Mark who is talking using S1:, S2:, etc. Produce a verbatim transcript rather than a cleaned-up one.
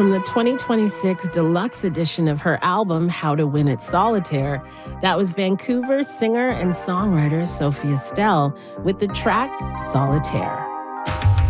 S1: from the twenty twenty-six deluxe edition of her album, How to Win at Solitaire. That was Vancouver singer and songwriter Sophie Estelle with the track Solitaire.